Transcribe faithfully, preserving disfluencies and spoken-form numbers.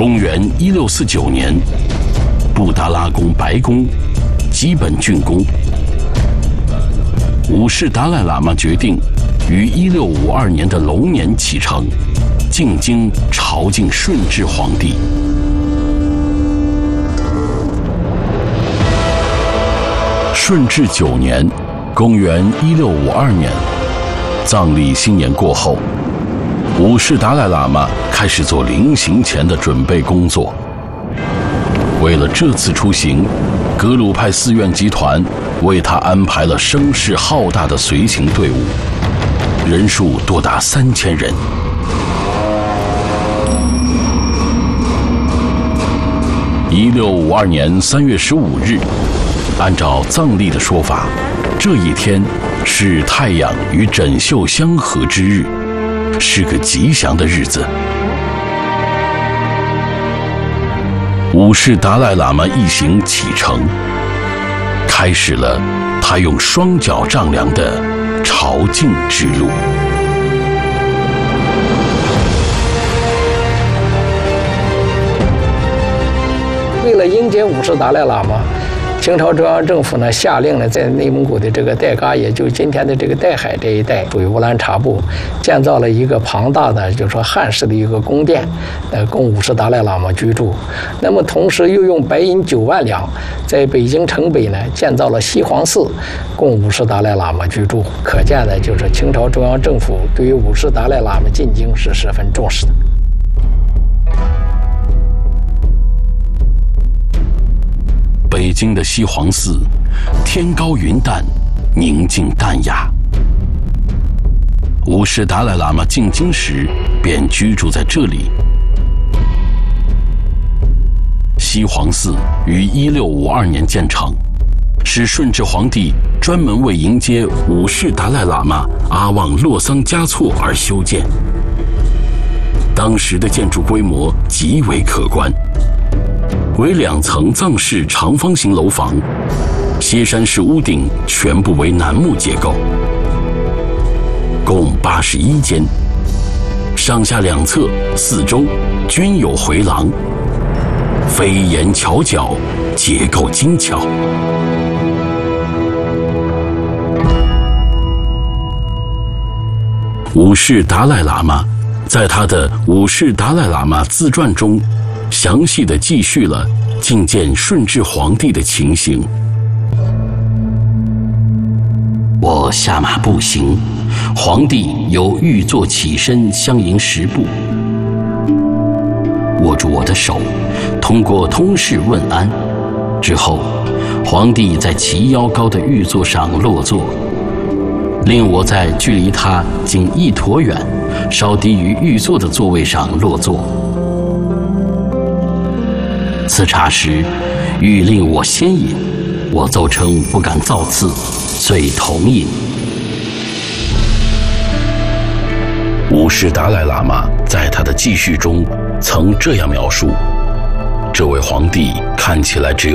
公元一六四九年，布达拉宫白宫基本竣工。五世达赖喇嘛决定于一六五二年的龙年启程，进京朝觐顺治皇帝。顺治九年，公元一六五二年，藏历新年过后，五世达赖喇嘛开始做临行前的准备工作。为了这次出行，格鲁派寺院集团为他安排了声势浩大的随行队伍，人数多达三千人。一六五二年三月十五日，按照藏历的说法，这一天是太阳与枕袖相合之日，是个吉祥的日子。五世达赖喇嘛一行启程，开始了他用双脚丈量的朝觐之路。 为了迎接五世达赖喇嘛，清朝中央政府呢下令呢，在内蒙古的这个岱嘎，也就是今天的这个岱海这一带，属于乌兰察布，建造了一个庞大的，就是说汉式的一个宫殿，呃，供五世达赖喇嘛居住。那么同时又用白银九万两，在北京城北呢建造了西皇寺，供五世达赖喇嘛居住。可见呢，就是清朝中央政府对于五世达赖喇嘛进京是十分重视的。 北京的西皇寺，天高云淡，宁静淡雅。五世达赖喇嘛进京时便居住在这里。西皇寺于一六五二年建成，是顺治皇帝专门为迎接五世达赖喇嘛阿旺洛桑嘉措而修建。当时的建筑规模极为可观。为两层藏式长方形楼房，歇山式屋顶全部为楠木结构，共八十一间，上下两侧、四周均有回廊，飞檐翘角，结构精巧。五世达赖喇嘛在他的《五世达赖喇嘛自传》中，详细地记叙了觐见顺治皇帝的情形。我下马步行，皇帝由御座起身相迎十步，握住我的手，通过通视问安。之后，皇帝在齐腰高的御座上落座，令我在距离他仅一橐远、稍低于御座的座位上落座。赐茶时，欲令我先饮，我奏称不敢造次，遂同饮。五世达赖喇嘛在他的记叙中曾这样描述：这位皇帝看起来只有